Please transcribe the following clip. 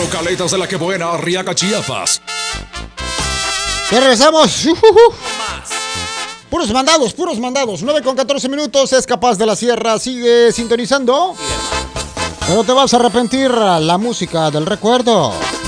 localitas de La Que Buena, Arriaga, Chiapas. Ya regresamos. Puros mandados, puros mandados. 9:14 es Capaz de la Sierra. Sigue sintonizando. Pero te vas a arrepentir. La música del recuerdo.